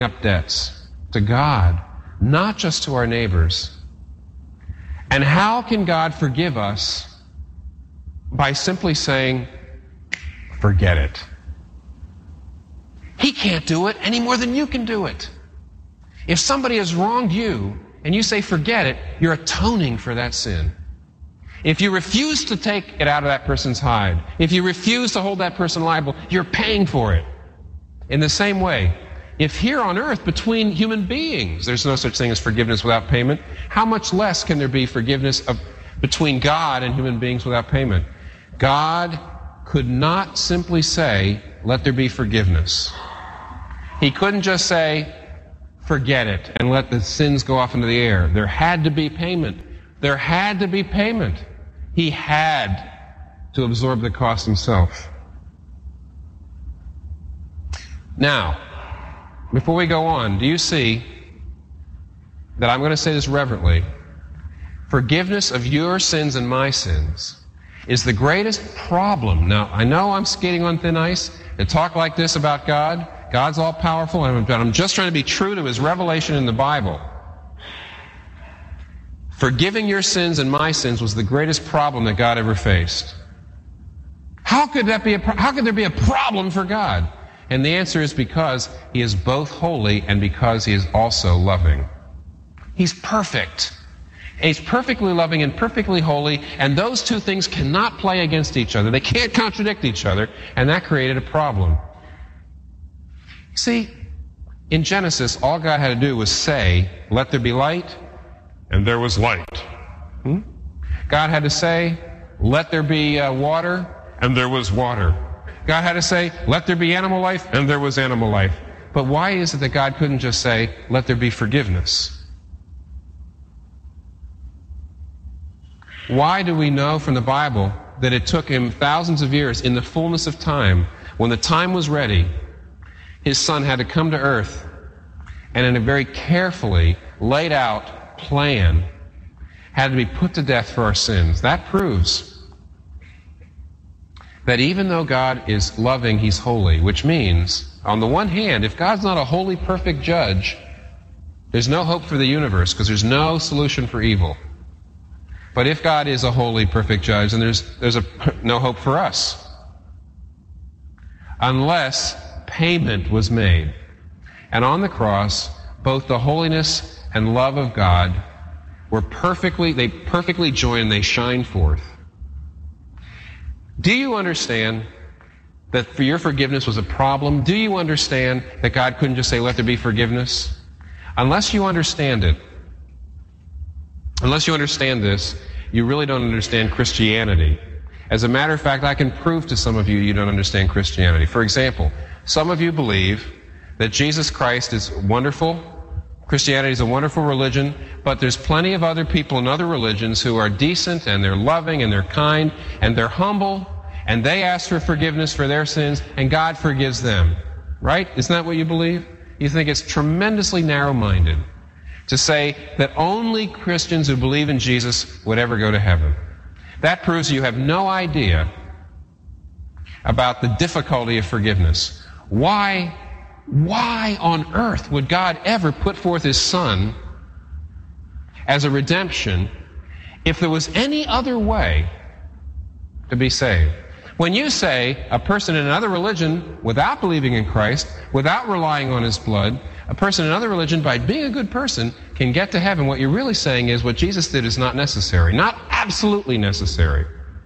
up debts to God, not just to our neighbors. And how can God forgive us? By simply saying, forget it. He can't do it any more than you can do it. If somebody has wronged you and you say forget it, you're atoning for that sin. If you refuse to take it out of that person's hide, if you refuse to hold that person liable, you're paying for it. In the same way, if here on earth between human beings there's no such thing as forgiveness without payment, how much less can there be forgiveness between God and human beings without payment? God could not simply say, let there be forgiveness. He couldn't just say, forget it, and let the sins go off into the air. There had to be payment. There had to be payment. He had to absorb the cost himself. Now, before we go on, do you see that I'm going to say this reverently? Forgiveness of your sins and my sins is the greatest problem. Now, I know I'm skating on thin ice to talk like this about God. God's all-powerful, and I'm just trying to be true to his revelation in the Bible. Forgiving your sins and my sins was the greatest problem that God ever faced. How could there be a problem for God? And the answer is because he is both holy and because he is also loving. He's perfect. He's perfectly loving and perfectly holy, and those two things cannot play against each other. They can't contradict each other, and that created a problem. See, in Genesis, all God had to do was say, let there be light, and there was light. God had to say, let there be water, and there was water. God had to say, let there be animal life, and there was animal life. But why is it that God couldn't just say, let there be forgiveness? Why do we know from the Bible that it took him thousands of years, in the fullness of time, when the time was ready, his son had to come to earth and in a very carefully laid out plan had to be put to death for our sins? That proves that even though God is loving, he's holy, which means, on the one hand, if God's not a holy, perfect judge, there's no hope for the universe because there's no solution for evil. But if God is a holy, perfect judge, then there's no hope for us. Unless payment was made. And on the cross, both the holiness and love of God they perfectly join, they shine forth. Do you understand that for your forgiveness was a problem? Do you understand that God couldn't just say, let there be forgiveness? Unless you understand it, unless you understand this, you really don't understand Christianity. As a matter of fact, I can prove to some of you don't understand Christianity. For example, some of you believe that Jesus Christ is wonderful, Christianity is a wonderful religion, but there's plenty of other people in other religions who are decent, and they're loving, and they're kind, and they're humble, and they ask for forgiveness for their sins, and God forgives them. Right? Isn't that what you believe? You think it's tremendously narrow-minded to say that only Christians who believe in Jesus would ever go to heaven. That proves you have no idea about the difficulty of forgiveness. Why on earth would God ever put forth his Son as a redemption if there was any other way to be saved? When you say a person in another religion, without believing in Christ, without relying on his blood, a person in another religion, by being a good person, can get to heaven, what you're really saying is what Jesus did is not necessary, not absolutely necessary.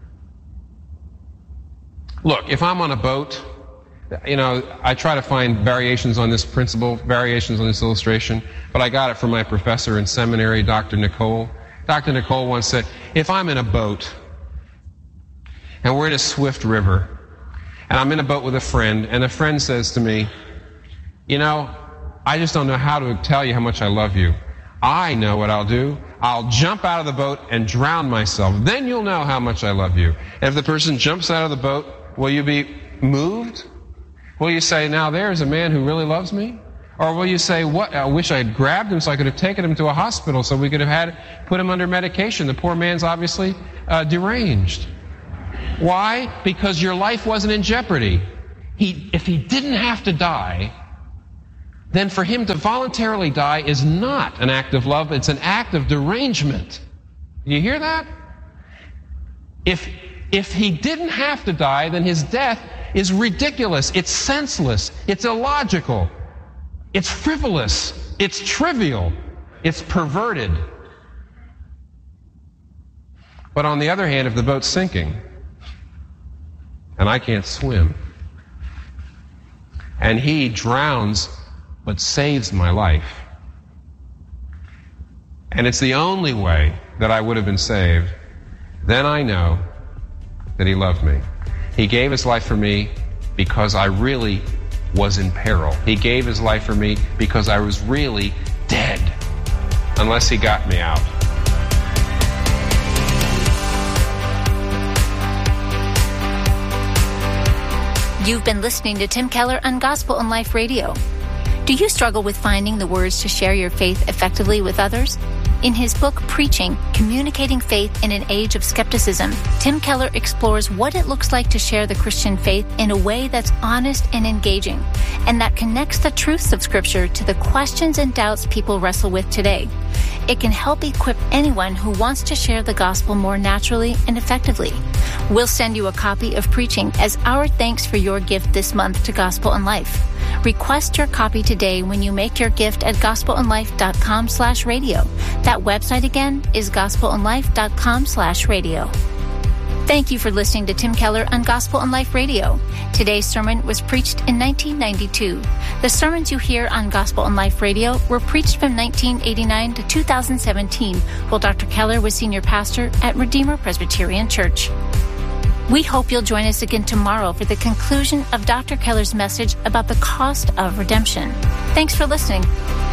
Look, if I'm on a boat, I try to find variations on this principle, variations on this illustration, but I got it from my professor in seminary, Dr. Nicole. Dr. Nicole once said, if I'm in a boat, and we're in a swift river, and I'm in a boat with a friend, and a friend says to me, I just don't know how to tell you how much I love you. I know what I'll do. I'll jump out of the boat and drown myself. Then you'll know how much I love you. And if the person jumps out of the boat, will you be moved? Will you say, now there's a man who really loves me? Or will you say, what? I wish I had grabbed him so I could have taken him to a hospital so we could have put him under medication. The poor man's obviously deranged. Why? Because your life wasn't in jeopardy. If he didn't have to die, then for him to voluntarily die is not an act of love, it's an act of derangement. You hear that? If he didn't have to die, then his death is ridiculous, it's senseless, it's illogical, it's frivolous, it's trivial, it's perverted. But on the other hand, if the boat's sinking, and I can't swim, and he drowns but saves my life, and it's the only way that I would have been saved, then I know that he loved me. He gave his life for me because I really was in peril. He gave his life for me because I was really dead, unless he got me out. You've been listening to Tim Keller on Gospel and Life Radio. Do you struggle with finding the words to share your faith effectively with others? In his book, Preaching, Communicating Faith in an Age of Skepticism, Tim Keller explores what it looks like to share the Christian faith in a way that's honest and engaging, and that connects the truths of Scripture to the questions and doubts people wrestle with today. It can help equip anyone who wants to share the gospel more naturally and effectively. We'll send you a copy of Preaching as our thanks for your gift this month to Gospel and Life. Request your copy today when you make your gift at gospelandlife.com/radio. That website again is gospelandlife.com/radio. Thank you for listening to Tim Keller on Gospel and Life Radio. Today's sermon was preached in 1992. The sermons you hear on Gospel and Life Radio were preached from 1989 to 2017, while Dr. Keller was senior pastor at Redeemer Presbyterian Church. We hope you'll join us again tomorrow for the conclusion of Dr. Keller's message about the cost of redemption. Thanks for listening.